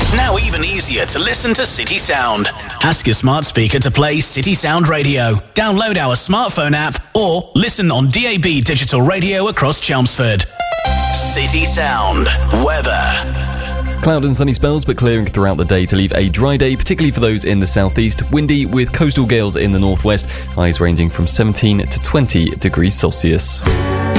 It's now even easier to listen to City Sound. Ask your smart speaker to play City Sound Radio. Download our smartphone app or listen on DAB digital radio across Chelmsford. City Sound. Weather. Cloud and sunny spells, but clearing throughout the day to leave a dry day, particularly for those in the southeast. Windy with coastal gales in the northwest. Highs ranging from 17 to 20 degrees Celsius.